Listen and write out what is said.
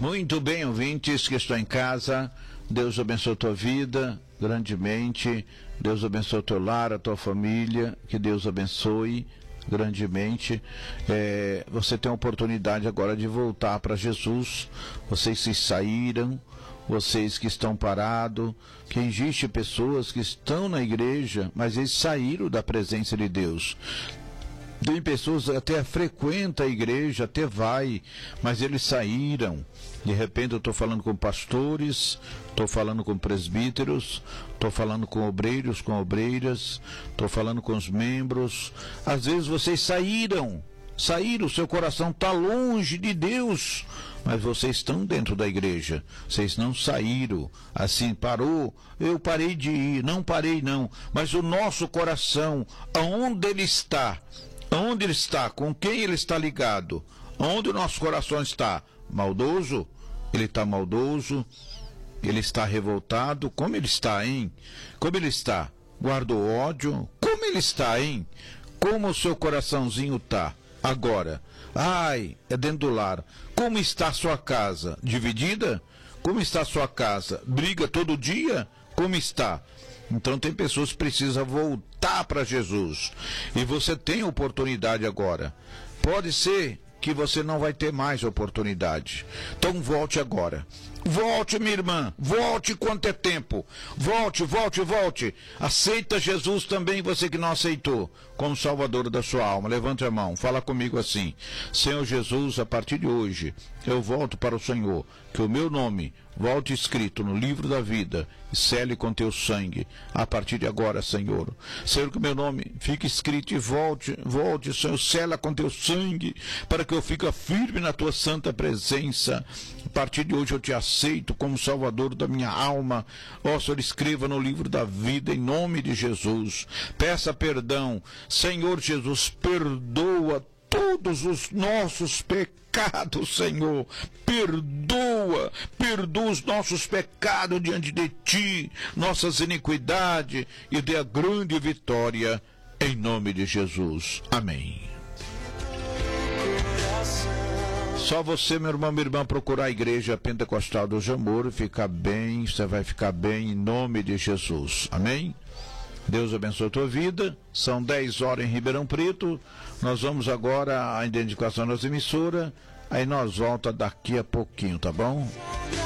Muito bem, ouvintes que estão em casa, Deus abençoe a tua vida grandemente, Deus abençoe o teu lar, a tua família, que Deus abençoe grandemente. Você tem a oportunidade agora de voltar para Jesus. Vocês que saíram, vocês que estão parados, que existe pessoas que estão na igreja, mas eles saíram da presença de Deus. Tem pessoas que até frequentam a igreja, até vai, mas eles saíram. De repente eu estou falando com pastores, estou falando com presbíteros, estou falando com obreiros, com obreiras, estou falando com os membros. Às vezes vocês saíram, seu coração está longe de Deus, mas vocês estão dentro da igreja, vocês não saíram, assim, parou, eu parei de ir, não parei não, mas o nosso coração, aonde ele está? Onde ele está? Com quem ele está ligado? Onde o nosso coração está? Maldoso? Ele está maldoso? Ele está revoltado? Como ele está, hein? Como ele está? Guardou ódio? Como ele está, hein? Como o seu coraçãozinho está agora? Ai, é dentro do lar. Como está a sua casa? Dividida? Como está a sua casa? Briga todo dia? Como está? Então tem pessoas que precisam voltar para Jesus. E você tem oportunidade agora. Pode ser que você não vai ter mais oportunidade. Então volte agora. Volte, minha irmã. Volte quanto é tempo. Volte, volte, volte. Aceita Jesus também, você que não aceitou, como Salvador da sua alma. Levante a mão. Fala comigo assim: Senhor Jesus, a partir de hoje, eu volto para o Senhor. Que o meu nome volte escrito no livro da vida e cele com teu sangue. A partir de agora, Senhor. Senhor, que o meu nome fique escrito e volte, Senhor, cela com teu sangue, para que eu fique firme na tua santa presença. A partir de hoje eu te aceito como Salvador da minha alma. Ó, Senhor, escreva no livro da vida em nome de Jesus. Peça perdão. Senhor Jesus, perdoa todos os nossos pecados, Senhor. Perdoa os nossos pecados diante de Ti, nossas iniquidades, e dê a grande vitória em nome de Jesus. Amém. Só você, meu irmão, minha irmã, procurar a Igreja Pentecostal do Jamor e ficar bem, você vai ficar bem em nome de Jesus. Amém? Deus abençoe a tua vida. São 10 horas em Ribeirão Preto. Nós vamos agora à identificação das emissoras. Aí nós voltamos daqui a pouquinho, tá bom?